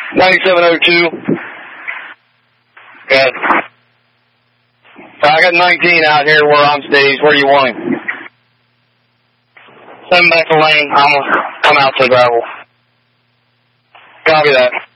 9702. Good. I got 19 out here where I'm staged. Where do you want him? 7 back to lane. I'm out to the gravel. Copy that.